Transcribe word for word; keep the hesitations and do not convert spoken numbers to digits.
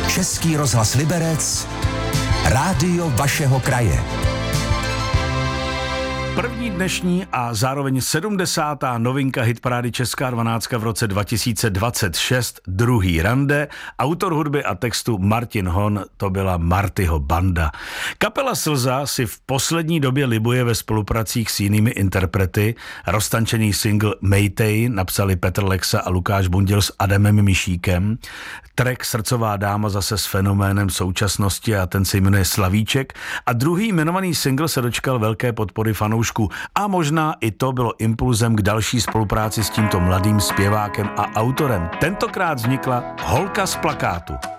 Český rozhlas Liberec, rádio vašeho kraje. První dnešní a zároveň sedmdesátá novinka hitparády Česká dvanáctka v roce dva tisíce dvacet šest, Druhý rande. Autor hudby a textu Martin Hon, to byla Martyho banda. Kapela Slza si v poslední době libuje ve spolupracích s jinými interprety. Roztančený single Maytej napsali Petr Lexa a Lukáš Bundil s Adamem Mišíkem. Track Srdcová dáma zase s fenoménem současnosti a ten se jmenuje Slavíček. A druhý jmenovaný single se dočkal velké podpory fanoušků. A možná i to bylo impulzem k další spolupráci s tímto mladým zpěvákem a autorem. Tentokrát vznikla Holka z plakátu.